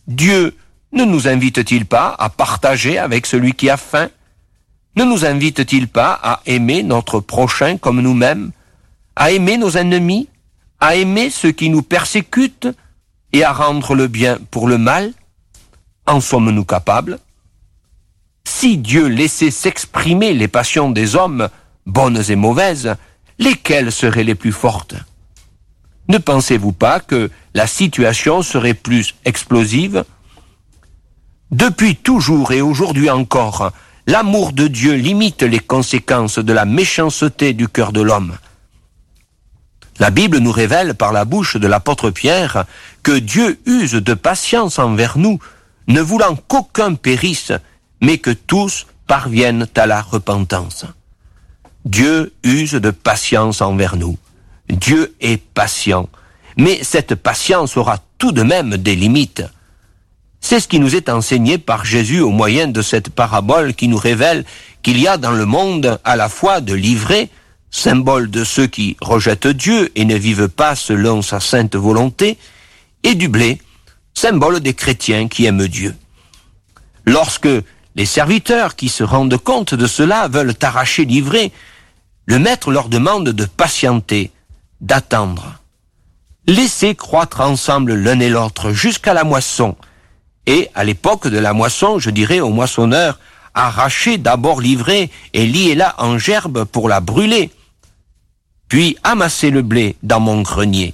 Dieu ne nous invite-t-il pas à partager avec celui qui a faim? Ne nous invite-t-il pas à aimer notre prochain comme nous-mêmes, à aimer nos ennemis, à aimer ceux qui nous persécutent et à rendre le bien pour le mal? En sommes-nous capables? Si Dieu laissait s'exprimer les passions des hommes, bonnes et mauvaises, lesquelles seraient les plus fortes? Ne pensez-vous pas que la situation serait plus explosive? Depuis toujours et aujourd'hui encore, l'amour de Dieu limite les conséquences de la méchanceté du cœur de l'homme. La Bible nous révèle par la bouche de l'apôtre Pierre que Dieu use de patience envers nous, ne voulant qu'aucun périsse, mais que tous parviennent à la repentance. Dieu use de patience envers nous. Dieu est patient, mais cette patience aura tout de même des limites. C'est ce qui nous est enseigné par Jésus au moyen de cette parabole qui nous révèle qu'il y a dans le monde à la fois de l'ivrée, symbole de ceux qui rejettent Dieu et ne vivent pas selon sa sainte volonté, et du blé, symbole des chrétiens qui aiment Dieu. Lorsque les serviteurs qui se rendent compte de cela veulent arracher l'ivraie, le maître leur demande de patienter, d'attendre. Laissez croître ensemble l'un et l'autre jusqu'à la moisson. Et à l'époque de la moisson, je dirais aux moissonneurs, arrachez d'abord l'ivraie et liez-la en gerbe pour la brûler. Puis amassez le blé dans mon grenier.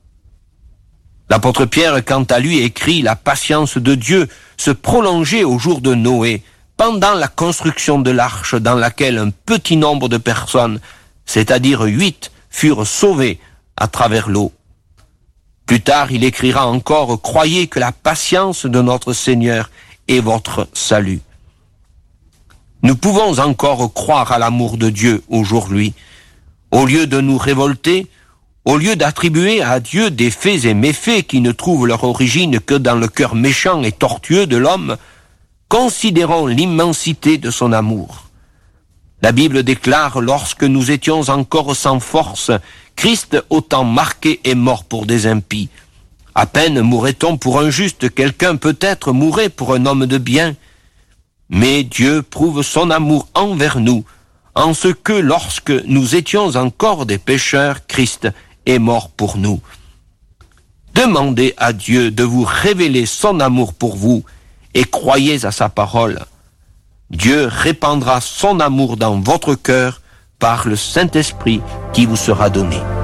L'apôtre Pierre, quant à lui, écrit la patience de Dieu se prolongeait au jour de Noé, pendant la construction de l'arche dans laquelle un petit nombre de personnes, c'est-à-dire 8, furent sauvées à travers l'eau. Plus tard, il écrira encore « Croyez que la patience de notre Seigneur est votre salut ». Nous pouvons encore croire à l'amour de Dieu aujourd'hui. Au lieu de nous révolter, au lieu d'attribuer à Dieu des faits et méfaits qui ne trouvent leur origine que dans le cœur méchant et tortueux de l'homme, considérons l'immensité de son amour. La Bible déclare « Lorsque nous étions encore sans force, Christ, autant marqué, est mort pour des impies. À peine mourrait-on pour un juste, quelqu'un peut-être mourrait pour un homme de bien. Mais Dieu prouve son amour envers nous, en ce que lorsque nous étions encore des pécheurs, Christ est mort pour nous. » Demandez à Dieu de vous révéler son amour pour vous et croyez à sa parole. Dieu répandra son amour dans votre cœur par le Saint-Esprit qui vous sera donné.